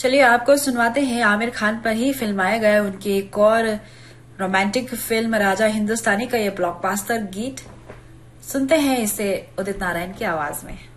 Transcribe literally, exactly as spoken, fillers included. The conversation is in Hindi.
चलिए आपको सुनवाते हैं आमिर खान पर ही फिल्माया गया उनकी एक और रोमांटिक फिल्म राजा हिंदुस्तानी का ये ब्लॉकबस्टर गीत। सुनते हैं इसे उदित नारायण की आवाज में।